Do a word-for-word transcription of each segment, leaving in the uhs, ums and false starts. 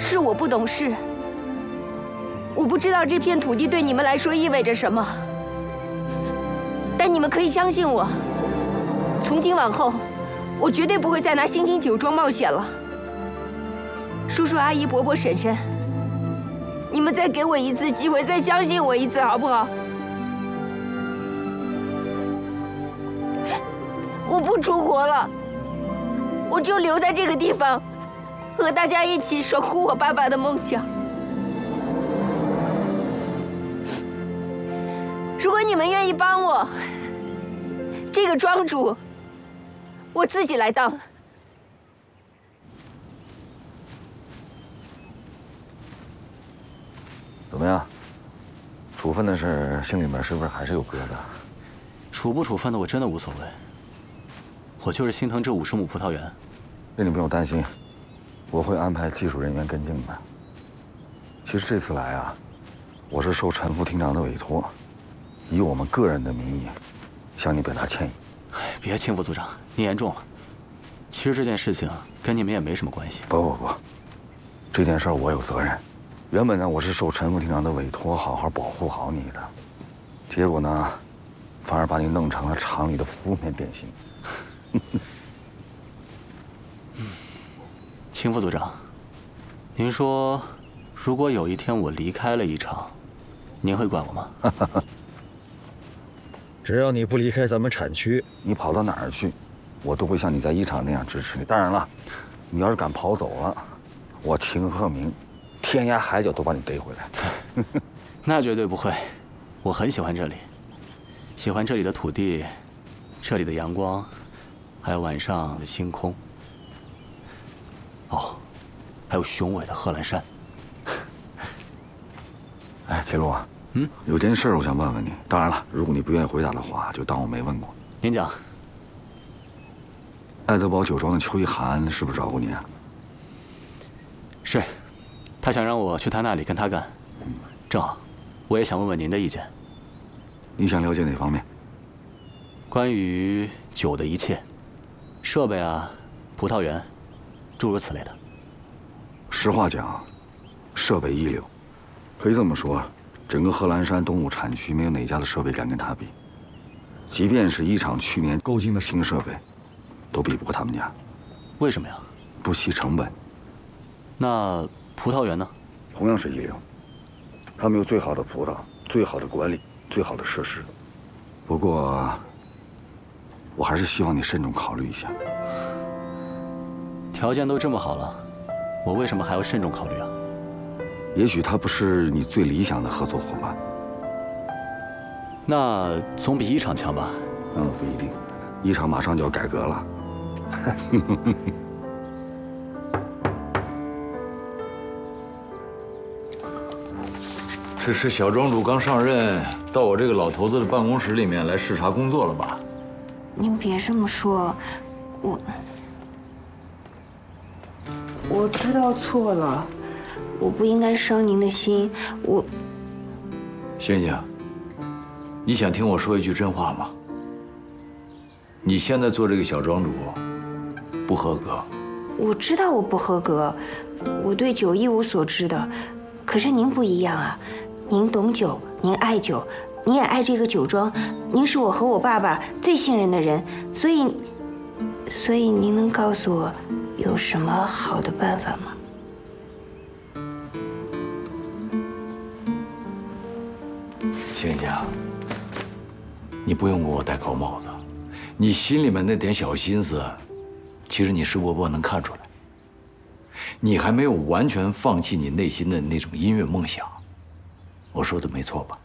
是我不懂事，我不知道这片土地对你们来说意味着什么。但你们可以相信我，从今往后，我绝对不会再拿新京酒庄冒险了。叔叔、阿姨、伯伯、婶婶，你们再给我一次机会，再相信我一次，好不好？我不出国了，我就留在这个地方，和大家一起守护我爸爸的梦想。如果你们愿意帮我，这个庄主我自己来当。 怎么样？处分的事，心里面是不是还是有疙瘩？ 处不处分的我真的无所谓，我就是心疼这五十亩葡萄园。 这你不用担心，我会安排技术人员跟进的。其实这次来啊，我是受陈副厅长的委托，以我们个人的名义向你表达歉意。 哎，别，秦副组长，您言重了。其实这件事情跟你们也没什么关系。 不不不，这件事我有责任。原本呢，我是受陈副厅长的委托，好好保护好你的，结果呢，反而把你弄成了厂里的负面典型。 秦副组长，您说，如果有一天我离开了一厂，您会怪我吗？ 只要你不离开咱们产区，你跑到哪儿去，我都会像你在一厂那样支持你。当然了，你要是敢跑走了，我秦鹤鸣天涯海角都把你逮回来。 那绝对不会，我很喜欢这里，喜欢这里的土地，这里的阳光，还有晚上的星空。哦，还有雄伟的贺兰山。 哎，铁路啊， 嗯， 有件事我想问问你。当然了，如果你不愿意回答的话，就当我没问过。 您讲。 爱德堡酒庄的邱一涵是不是找过你啊？ 是，他想让我去他那里跟他干。正好，我也想问问您的意见。 你想了解哪方面？ 关于酒的一切，设备啊，葡萄园，诸如此类的。 实话讲，设备一流，可以这么说，整个贺兰山东部产区没有哪家的设备敢跟他比。即便是一厂去年购进的新设备，都比不过他们家。 为什么呀？ 不惜成本。 那葡萄园呢？ 同样是一流，他们有最好的葡萄、最好的管理、最好的设施。不过，我还是希望你慎重考虑一下。 条件都这么好了，我为什么还要慎重考虑啊？ 也许他不是你最理想的合作伙伴。 那总比一厂强吧？ 嗯，不一定，一厂马上就要改革了。 这是小庄主刚上任，到我这个老头子的办公室里面来视察工作了吧？ 您别这么说，我我知道错了，我不应该伤您的心。我星星，你想听我说一句真话吗？你现在做这个小庄主不合格。 我知道我不合格，我对酒一无所知的。可是您不一样啊，您懂酒，您爱酒，您也爱这个酒庄，您是我和我爸爸最信任的人，所以，所以您能告诉我有什么好的办法吗？ 星星，你不用给我戴高帽子，你心里面那点小心思，其实你石伯伯能看出来。你还没有完全放弃你内心的那种音乐梦想，我说的没错吧？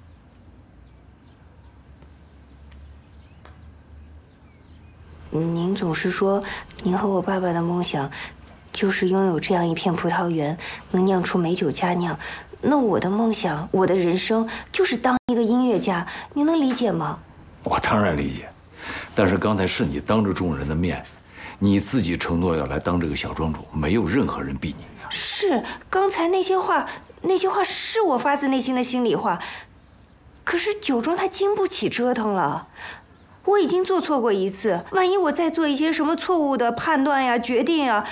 您总是说，您和我爸爸的梦想，就是拥有这样一片葡萄园，能酿出美酒佳酿。那我的梦想，我的人生，就是当一个音乐家。您能理解吗？ 我当然理解，但是刚才是你当着众人的面，你自己承诺要来当这个小庄主，没有任何人逼你。 是，刚才那些话，那些话是我发自内心的心里话。可是酒庄它经不起折腾了。我已经做错过一次，万一我再做一些什么错误的判断呀、决定呀，